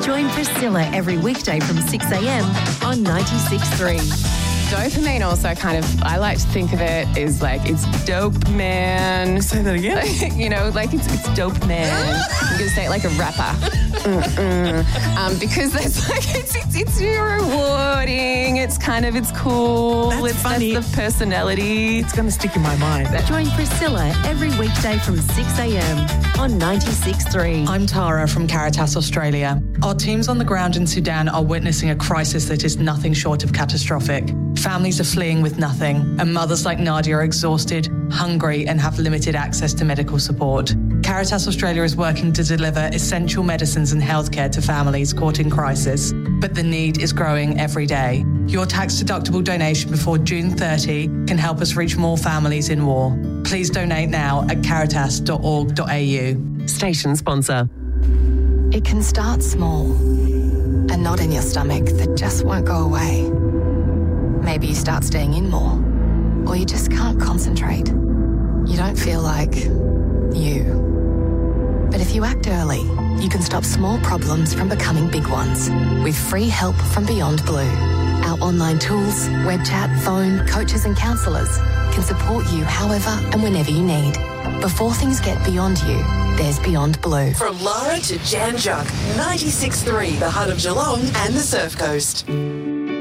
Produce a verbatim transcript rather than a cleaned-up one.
Join Priscilla every weekday from six a.m. on ninety-six point three. Dopamine also kind of, I like to think of it as like, it's dope, man. Say that again. You know, like it's, it's dope, man. I'm going to say it like a rapper. um, because that's like, it's, it's, it's rewarding. It's kind of, it's cool. That's it's, funny. That's the personality. It's going to stick in my mind. Join Priscilla every weekday from six a.m. on ninety-six point three. I'm Tara from Caritas Australia. Our teams on the ground in Sudan are witnessing a crisis that is nothing short of catastrophic. Families are fleeing with nothing, and mothers like Nadia are exhausted, hungry, and have limited access to medical support. Caritas Australia is working to deliver essential medicines and healthcare to families caught in crisis, but the need is growing every day. Your tax-deductible donation before June thirtieth can help us reach more families in war. Please donate now at caritas dot org dot a u. Station sponsor. It can start small. A knot in your stomach that just won't go away. Maybe you start staying in more, or you just can't concentrate. You don't feel like you. But if you act early, you can stop small problems from becoming big ones with free help from Beyond Blue. Our online tools, web chat, phone, coaches and counsellors can support you however and whenever you need. Before things get beyond you, there's Beyond Blue. From Lara to Jan Juck, ninety-six point three, the heart of Geelong and the Surf Coast.